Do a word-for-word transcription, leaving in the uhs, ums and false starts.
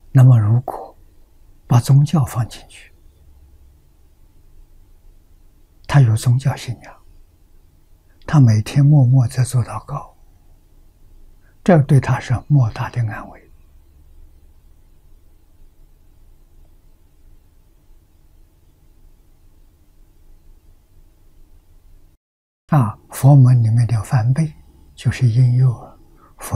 那么，如果把宗教放进去，他有宗教信仰，他每天默默在做祷告，这对他是莫大的安慰。啊，佛门里面的梵呗就是音乐。